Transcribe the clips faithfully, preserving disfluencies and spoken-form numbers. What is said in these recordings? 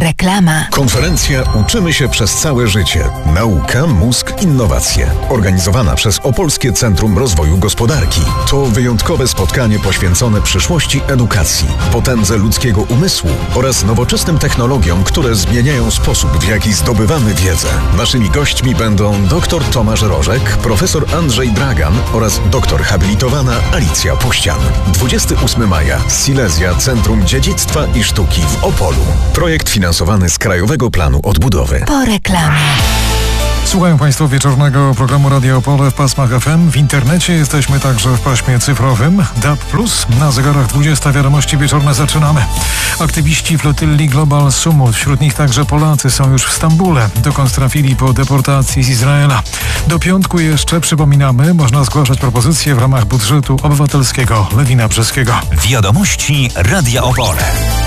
Reklama. Konferencja Uczymy się przez całe życie. Nauka, mózg, innowacje. Organizowana przez Opolskie Centrum Rozwoju Gospodarki. To wyjątkowe spotkanie poświęcone przyszłości edukacji, potędze ludzkiego umysłu oraz nowoczesnym technologiom, które zmieniają sposób, w jaki zdobywamy wiedzę. Naszymi gośćmi będą dr Tomasz Rożek, profesor Andrzej Dragan oraz doktor habilitowana Alicja Puścian. dwudziestego ósmego maja. Silesia Centrum Dziedzictwa i Sztuki w Opolu. Projekt finansowany z Krajowego Planu Odbudowy. Po reklamie. Słuchają Państwo wieczornego programu Radio Opole w pasmach F M. W internecie jesteśmy także w paśmie cyfrowym D A B plus. Na zegarach dwudziesta wiadomości wieczorne zaczynamy. Aktywiści flotylli Global Sumut, wśród nich także Polacy, są już w Stambule, dokąd trafili po deportacji z Izraela. Do piątku jeszcze, przypominamy, można zgłaszać propozycje w ramach budżetu obywatelskiego Lewina Brzeskiego. Wiadomości Radia Opole.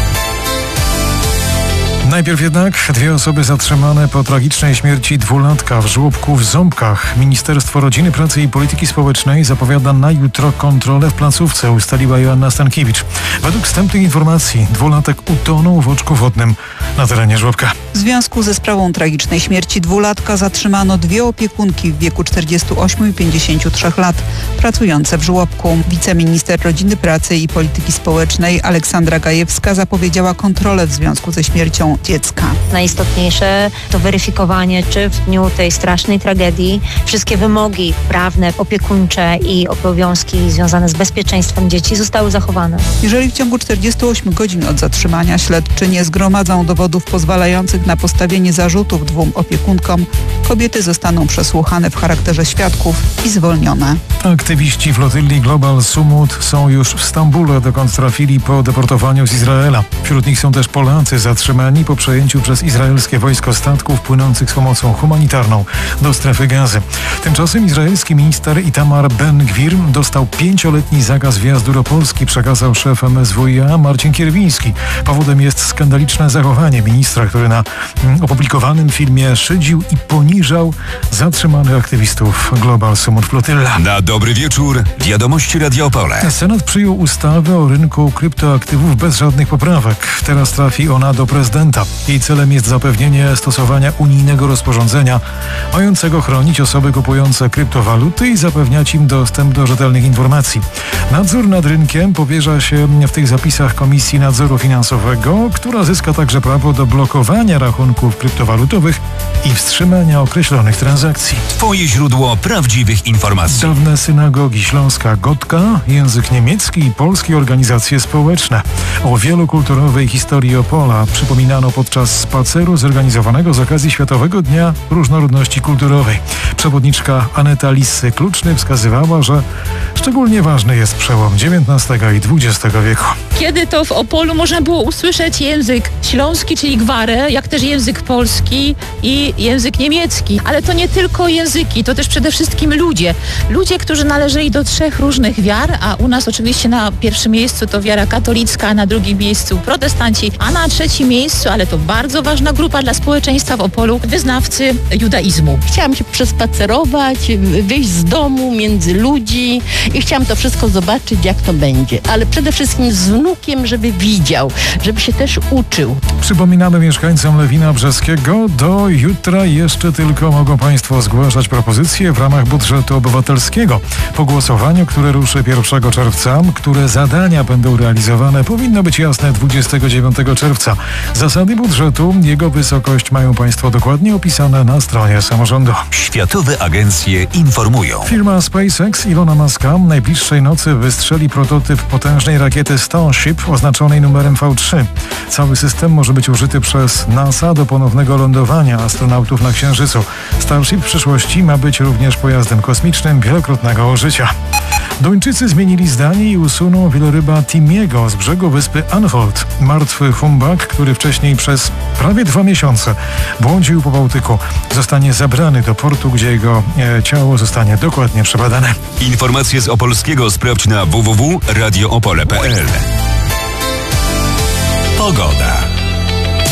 Najpierw jednak dwie osoby zatrzymane po tragicznej śmierci dwulatka w żłobku w Ząbkach. Ministerstwo Rodziny, Pracy i Polityki Społecznej zapowiada na jutro kontrolę w placówce, ustaliła Joanna Stankiewicz. Według wstępnych informacji dwulatek utonął w oczku wodnym na terenie żłobka. W związku ze sprawą tragicznej śmierci dwulatka zatrzymano dwie opiekunki w wieku czterdziestu ośmiu i pięćdziesięciu trzech lat pracujące w żłobku. Wiceminister Rodziny, Pracy i Polityki Społecznej Aleksandra Gajewska zapowiedziała kontrolę w związku ze śmiercią dziecka. Najistotniejsze to weryfikowanie, czy w dniu tej strasznej tragedii wszystkie wymogi prawne, opiekuńcze i obowiązki związane z bezpieczeństwem dzieci zostały zachowane. Jeżeli w ciągu czterdziestu ośmiu godzin od zatrzymania śledczy nie zgromadzą dowodów pozwalających na postawienie zarzutów dwóm opiekunkom, kobiety zostaną przesłuchane w charakterze świadków i zwolnione. Aktywiści flotylli Global Sumut są już w Stambule, dokąd trafili po deportowaniu z Izraela. Wśród nich są też Polacy zatrzymani po przejęciu przez izraelskie wojsko statków płynących z pomocą humanitarną do strefy Gazy. Tymczasem izraelski minister Itamar Ben-Gwir dostał pięcioletni zakaz wjazdu do Polski, przekazał szef M S W i A Marcin Kierwiński. Powodem jest skandaliczne zachowanie ministra, który na opublikowanym filmie szydził i poniżał zatrzymanych aktywistów Global Sumut Flotylla. Na dobry wieczór, wiadomości Radia Opole. Senat przyjął ustawę o rynku kryptoaktywów bez żadnych poprawek. Teraz trafi ona do prezydenta. Jej celem jest zapewnienie stosowania unijnego rozporządzenia mającego chronić osoby kupujące kryptowaluty i zapewniać im dostęp do rzetelnych informacji. Nadzór nad rynkiem powierza się w tych zapisach Komisji Nadzoru Finansowego, która zyska także prawo do blokowania rachunków kryptowalutowych i wstrzymania określonych transakcji. Twoje źródło prawdziwych informacji. Dawne synagogi, Śląska Gotka, język niemiecki i polskie organizacje społeczne. O wielokulturowej historii Opola przypominano podczas spaceru zorganizowanego z okazji Światowego Dnia Różnorodności Kulturowej. Przewodniczka Aneta Lissy-Kluczny wskazywała, że szczególnie ważny jest przełom dziewiętnastego i dwudziestego wieku. Kiedy to w Opolu można było usłyszeć język śląski, czyli gwarę, jak też język polski i język niemiecki. Ale to nie tylko języki, to też przede wszystkim ludzie. Ludzie, którzy należeli do trzech różnych wiar, a u nas oczywiście na pierwszym miejscu to wiara katolicka, na drugim miejscu protestanci, a na trzecim miejscu, ale to bardzo ważna grupa dla społeczeństwa w Opolu, wyznawcy judaizmu. Chciałam się przespacerować, wyjść z domu między ludzi i chciałam to wszystko zobaczyć, jak to będzie. Ale przede wszystkim z wnukiem, żeby widział, żeby się też uczył. Przypominamy mieszkańcom Lewina Brzeskiego, do jutra jeszcze tylko mogą Państwo zgłaszać propozycje w ramach budżetu obywatelskiego. Po głosowaniu, które ruszy pierwszego czerwca, które zadania będą realizowane, powinno być jasne dwudziestego dziewiątego czerwca. Zasady budżetu, jego wysokość mają Państwo dokładnie opisane na stronie samorządu. Światowe agencje informują. Firma SpaceX Ilona Muska najbliższej nocy wystrzeli prototyp potężnej rakiety Starship oznaczonej numerem V trzy. Cały system może być użyty przez NASA do ponownego lądowania astronautów na Księżycu. Starship w przyszłości ma być również pojazdem kosmicznym wielokrotnego użycia. Duńczycy zmienili zdanie i usuną wieloryba Timiego z brzegu wyspy Anholt. Martwy humbak, który wcześniej przez prawie dwa miesiące błądził po Bałtyku, zostanie zabrany do portu, gdzie jego e, ciało zostanie dokładnie przebadane. Informacje z Opolskiego sprawdź na w w w kropka radio opole kropka p l. Pogoda.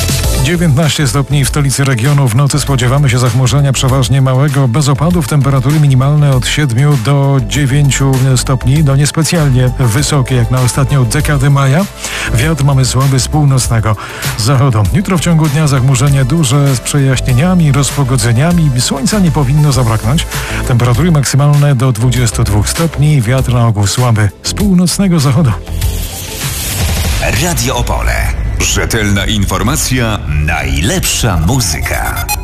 dziewiętnaście stopni w stolicy regionu. W nocy spodziewamy się zachmurzenia przeważnie małego, bez opadów. Temperatury minimalne od siedmiu do dziewięciu stopni, do niespecjalnie wysokie jak na ostatnią dekadę maja. Wiatr mamy słaby z północnego zachodu. Jutro w ciągu dnia zachmurzenie duże z przejaśnieniami, rozpogodzeniami. Słońca nie powinno zabraknąć. Temperatury maksymalne do dwudziestu dwóch stopni. Wiatr na ogół słaby z północnego zachodu. Radio Opole. Rzetelna informacja, najlepsza muzyka.